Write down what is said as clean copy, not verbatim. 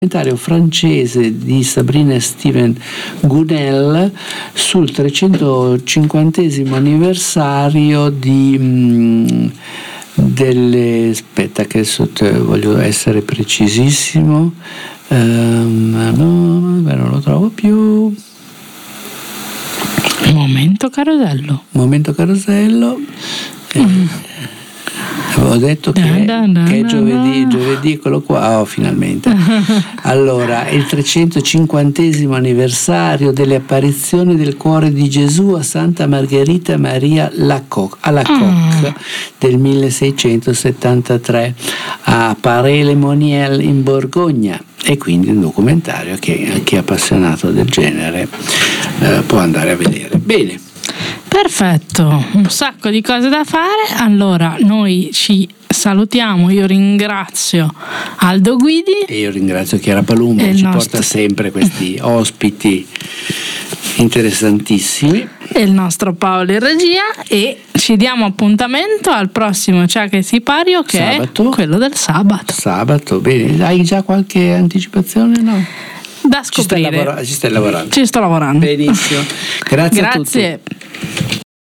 documentario francese di Sabrina Steven Gounel sul 350° anniversario aspetta che voglio essere precisissimo, non lo trovo più. Momento carosello. Avevo detto che è giovedì, eccolo qua, finalmente. Allora, è il 350° anniversario delle apparizioni del cuore di Gesù a Santa Margherita Maria Alacoque del 1673 a Paray-le-Monial in Borgogna, e quindi un documentario che chi è appassionato del genere può andare a vedere. Bene. Perfetto, un sacco di cose da fare. Allora noi ci salutiamo, io ringrazio Aldo Guidi e io ringrazio Chiara Palumbo, che ci porta sempre questi ospiti interessantissimi, e il nostro Paolo in regia, e ci diamo appuntamento al prossimo Ciao che Sipario, che sabato. È quello del sabato. Bene, hai già qualche anticipazione? No? Da scoprire. Ci stai lavorando. Ci sto lavorando. Benissimo. Grazie a tutti.